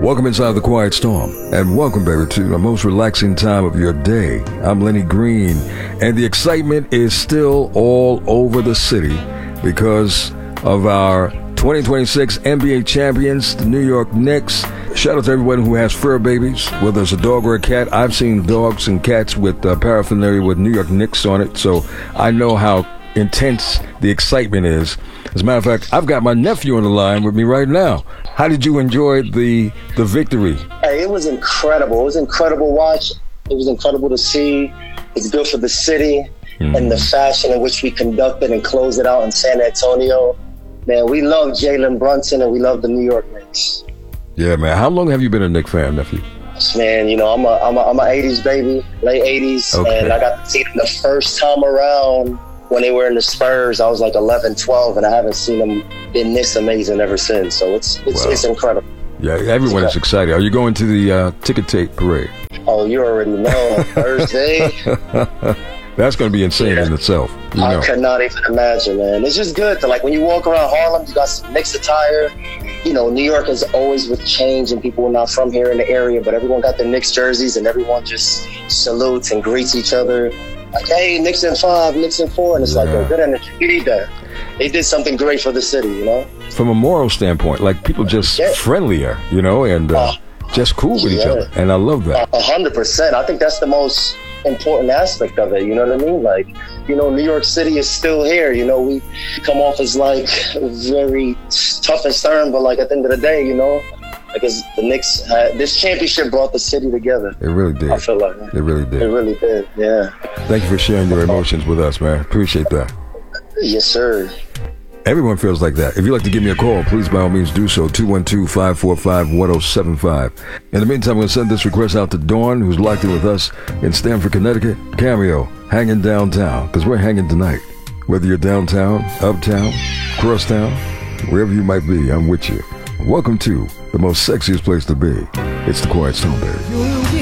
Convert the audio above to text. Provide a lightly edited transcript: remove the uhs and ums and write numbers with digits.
Welcome inside the Quiet Storm, and welcome, baby, to the most relaxing time of your day. I'm Lenny Green, and the excitement is still all over the city because of our 2026 NBA champions, the New York Knicks. Shout out to everyone who has fur babies, whether it's a dog or a cat. I've seen dogs and cats with paraphernalia with New York Knicks on it, so I know how intense the excitement is. As a matter of fact, I've got my nephew on the line with me right now. How did you enjoy the victory? Hey, it was incredible. It was incredible to watch. It was incredible to see. It's good for the city and the fashion in which we conducted and closed it out in San Antonio. Man, we love Jalen Brunson and we love the New York Knicks. Yeah, man. How long have you been a Knicks fan, nephew? Man, you know, I'm a 80s baby, late 80s, Okay. and I got to see them the first time around when they were in the Spurs. I was like 11, 12, and I haven't seen them been this amazing ever since. So it's incredible. Yeah, everyone is excited. Are you going to the ticket tape parade? Oh, you already know. Thursday. That's going to be insane in itself. You know. I could not even imagine, man. It's just good to, like, when you walk around Harlem, you got some Knicks attire. You know, New York is always with change and people are not from here in the area, but everyone got their Knicks jerseys and everyone just salutes and greets each other. Like, hey, Knicks in 5, Knicks in 4, and it's like, oh, good energy. We need that. They did something great for the city, you know? From a moral standpoint, like, people just friendlier, you know, and just cool with each other. And I love that. 100%. I think that's the most important aspect of it, you know what I mean? Like, you know, New York City is still here. You know, we come off as, like, very tough and stern, but, like, at the end of the day, you know, because the Knicks, this championship brought the city together. It really did. I feel like it really did. It really did, yeah. Thank you for sharing your emotions with us, man. Appreciate that. Yes, sir. Everyone feels like that. If you'd like to give me a call, please, by all means, do so. 212-545-1075. In the meantime, I'm going to send this request out to Dawn, who's locked in with us in Stamford, Connecticut. Cameo, hanging downtown, because we're hanging tonight. Whether you're downtown, uptown, crosstown, wherever you might be, I'm with you. Welcome to the most sexiest place to be. It's the Quiet Storm, baby.